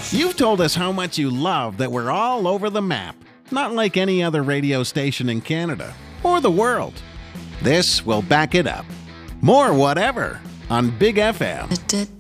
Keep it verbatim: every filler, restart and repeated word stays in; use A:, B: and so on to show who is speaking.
A: You've told us how much you love that we're all over the map, not like any other radio station in Canada or the world. This will back it up. More whatever on Big F M.